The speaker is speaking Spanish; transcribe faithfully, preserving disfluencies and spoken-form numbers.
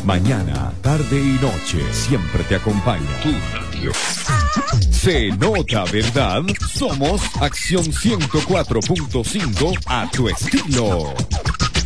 Mañana, tarde y noche, siempre te acompaña. Tu radio. Se nota, ¿verdad? Somos Acción ciento cuatro punto cinco a tu estilo.